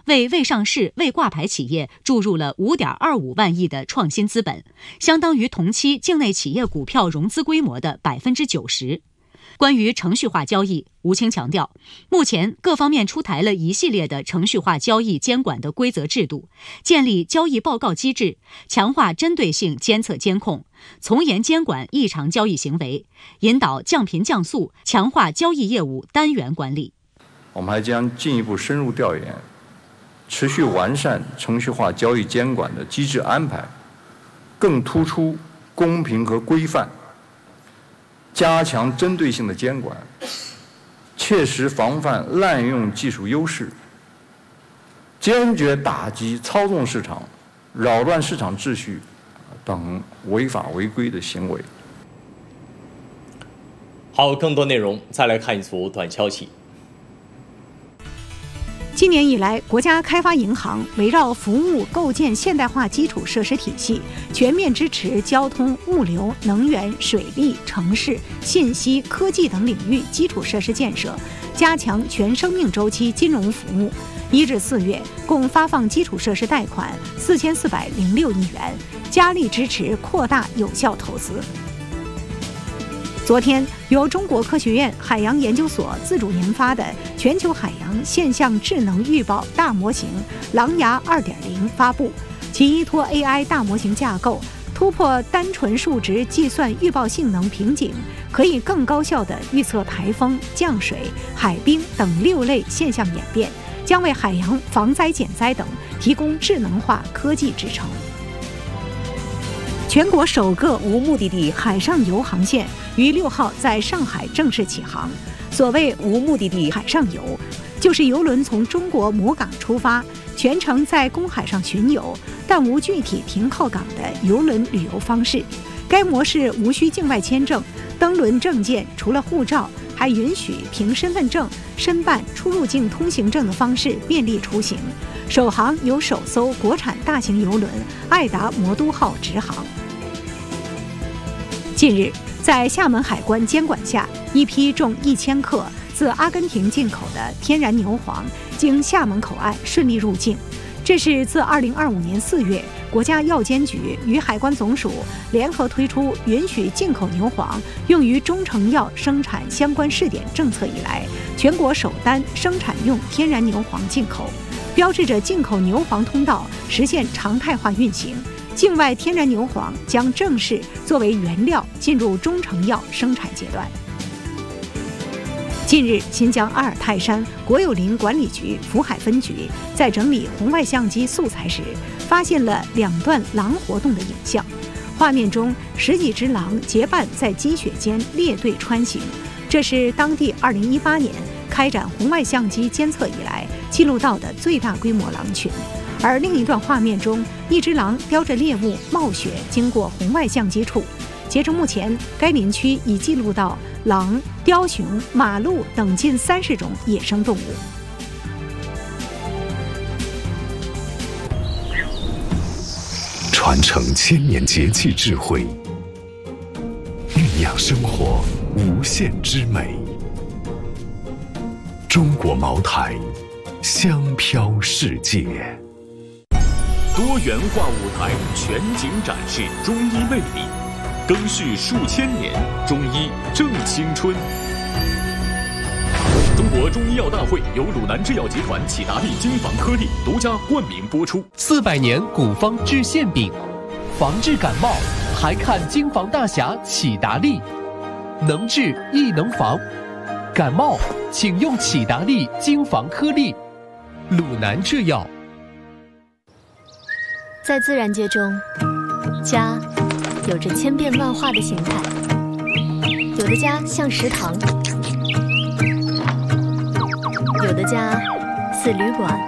为未上市、未挂牌企业注入了5.25万亿的创新资本，相当于同期境内企业股票融资规模的90%。关于程序化交易，吴清强调，目前各方面出台了一系列的程序化交易监管的规则制度，建立交易报告机制，强化针对性监测监控，从严监管异常交易行为，引导降频降速，强化交易业务单元管理。 我们还将进一步深入调研，持续完善程序化交易监管的机制安排，更突出公平和规范，加强针对性的监管，切实防范滥用技术优势，坚决打击操纵市场、扰乱市场秩序等违法违规的行为。 好，更多内容再来看一组短消息。 今年以来，国家开发银行围绕服务构建现代化基础设施体系，全面支持交通、物流、能源、水利、城市、信息、科技等领域基础设施建设，加强全生命周期金融服务。1至4月，共发放基础设施贷款4406亿元，加力支持扩大有效投资。昨天，由中国科学院海洋研究所自主研发的全球海洋现象智能预报大模型“狼牙 2.0” 发布，其依托 AI 大模型架构，突破单纯数值计算预报性能瓶颈，可以更高效地预测台风、降水、海冰等6类现象演变，将为海洋防灾减灾等提供智能化科技支撑。全国首个无目的地海上游航线于6号在上海正式启航。所谓无目的地海上游，就是邮轮从中国母港出发，全程在公海上巡游，但无具体停靠港的邮轮旅游方式。该模式无需境外签证，登轮证件除了护照，还允许凭身份证申办出入境通行证的方式便利出行。首航由首艘国产大型邮轮爱达魔都号直航。近日，在厦门海关监管下，一批重1000克自阿根廷进口的天然牛黄经厦门口岸顺利入境。这是自2025年4月，国家药监局与海关总署联合推出允许进口牛黄用于中成药生产相关试点政策以来，全国首单生产用天然牛黄进口，标志着进口牛黄通道实现常态化运行。境外天然牛黄将正式作为原料进入中成药生产阶段。近日，新疆阿尔泰山国有林管理局福海分局在整理红外相机素材时，发现了2段狼活动的影像。画面中10几只狼结伴在积雪间列队穿行，这是当地2018年开展红外相机监测以来记录到的最大规模狼群。而另一段画面中，一只狼叼着猎物冒雪经过红外相机处。截至目前，该林区已记录到狼、雕熊、马鹿等近30种野生动物。 传承千年节气智慧，酝酿生活无限之美。中国茅台，香飘世界。 多元化舞台全景展示中医魅力，更续数千年，中医正青春。中国中医药大会由鲁南制药集团启达利金防颗粒独家冠名播出。 400年古方治馅饼，防治感冒还看金防大侠启达利，能治亦能防。感冒请用启达利金防颗粒。鲁南制药。 在自然界中，家有着千变万化的形态，有的家像食堂，有的家似旅馆，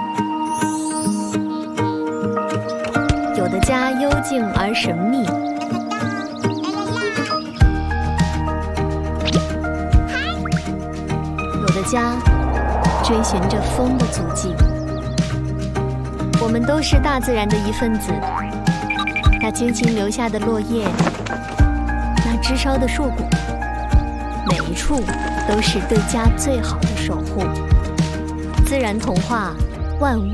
有的家幽静而神秘，有的家追寻着风的足迹。我们都是大自然的一份子，那精心留下的落叶，那枝梢的硕果，每一处都是对家最好的守护。自然童话，万物